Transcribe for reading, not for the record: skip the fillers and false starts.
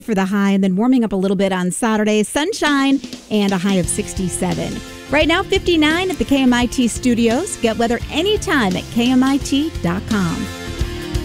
for the high, and then warming up a little bit on Saturday. Sunshine and a high of 67. Right now, 59 at the KMIT studios. Get weather anytime at KMIT.com.